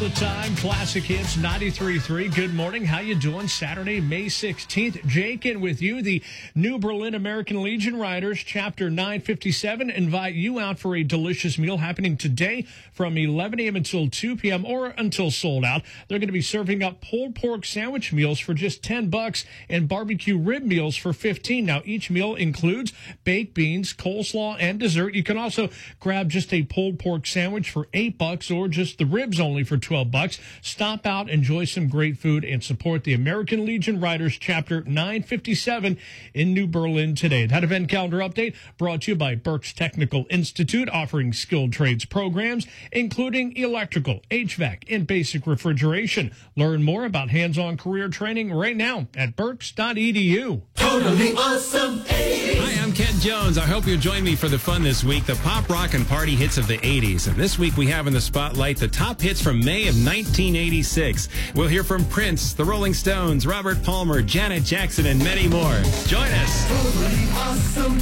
The time, Classic Hits 93.3. Good morning. How you doing? Saturday, May 16th. Jake in with you. The New Berlin American Legion Riders, Chapter 957, invite you out for a delicious meal happening today from 11 a.m. until 2 p.m. or until sold out. They're going to be serving up pulled pork sandwich meals for just $10 and barbecue rib meals for $15. Now, each meal includes baked beans, coleslaw, and dessert. You can also grab just a pulled pork sandwich for $8 or just the ribs only for $12. Stop out, enjoy some great food, and support the American Legion Riders Chapter 957 in New Berlin today. That event calendar update brought to you by Berks Technical Institute, offering skilled trades programs, including electrical, HVAC, and basic refrigeration. Learn more about hands-on career training right now at berks.edu. Totally awesome 80s. Hi, I'm Ken Jones. I hope you'll join me for the fun this week, the pop, rock, and party hits of the 80s. And this week we have in the spotlight the top hits from May of 1986. We'll hear from Prince, the Rolling Stones, Robert Palmer, Janet Jackson, and many more. Join us. Totally awesome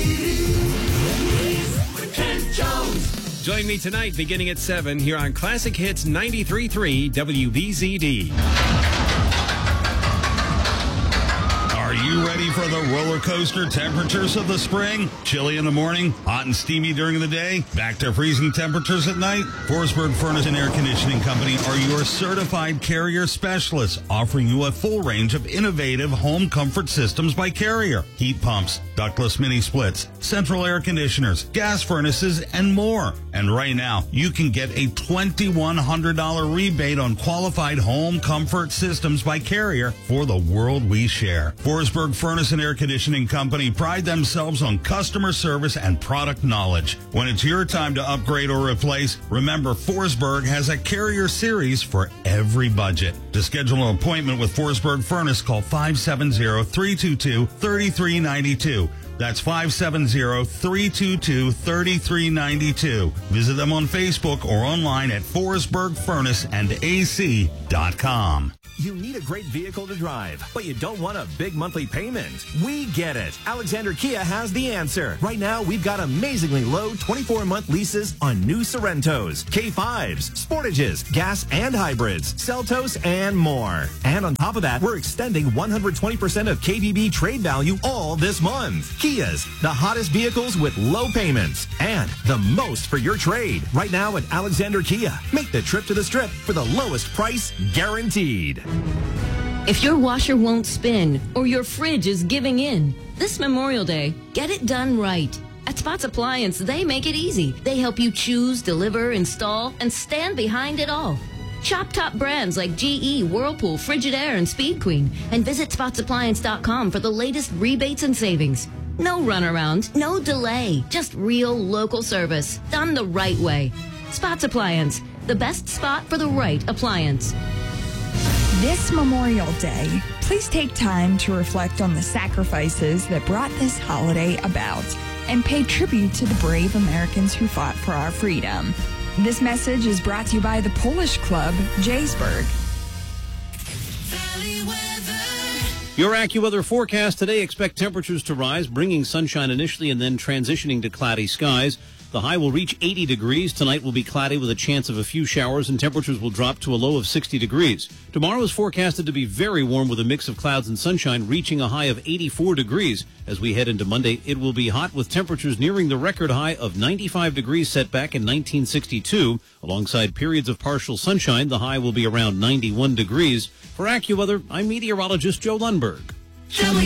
80s with Ken Jones. Join me tonight beginning at 7 here on Classic Hits 93.3 WBZD. Are you ready for the roller coaster temperatures of the spring? Chilly in the morning, hot and steamy during the day, back to freezing temperatures at night? Forsberg Furnace and Air Conditioning Company are your certified Carrier specialists, offering you a full range of innovative home comfort systems by Carrier. Heat pumps, ductless mini splits, central air conditioners, gas furnaces, and more. And right now, you can get a $2,100 rebate on qualified home comfort systems by Carrier for the world we share. Forsberg Furnace and Air Conditioning Company pride themselves on customer service and product knowledge. When it's your time to upgrade or replace, remember Forsberg has a Carrier series for every budget. To schedule an appointment with Forsberg Furnace, call 570-322-3392. That's 570-322-3392. Visit them on Facebook or online at forsbergfurnaceandac.com. You need a great vehicle to drive, but you don't want a big monthly payment. We get it. Alexander Kia has the answer. Right now, we've got amazingly low 24-month leases on new Sorrentos, K5s, Sportages, gas and hybrids, Seltos, and more. And on top of that, we're extending 120% of KBB trade value all this month. Kias, the hottest vehicles with low payments and the most for your trade. Right now at Alexander Kia. Make the trip to the Strip for the lowest price guaranteed. If your washer won't spin or your fridge is giving in, this Memorial Day, get it done right. At Spots Appliance, they make it easy. They help you choose, deliver, install, and stand behind it all. Shop top brands like GE, Whirlpool, Frigidaire, and Speed Queen, and visit spotsappliance.com for the latest rebates and savings. No runaround, no delay, just real local service, done the right way. Spots Appliance, the best spot for the right appliance. This Memorial Day, please take time to reflect on the sacrifices that brought this holiday about and pay tribute to the brave Americans who fought for our freedom. This message is brought to you by the Polish Club, Jaysburg. Your AccuWeather forecast today, expect temperatures to rise, bringing sunshine initially and then transitioning to cloudy skies. The high will reach 80 degrees. Tonight will be cloudy with a chance of a few showers, and temperatures will drop to a low of 60 degrees. Tomorrow is forecasted to be very warm with a mix of clouds and sunshine, reaching a high of 84 degrees. As we head into Monday, it will be hot with temperatures nearing the record high of 95 degrees set back in 1962. Alongside periods of partial sunshine, the high will be around 91 degrees. For AccuWeather, I'm meteorologist Joe Lundberg.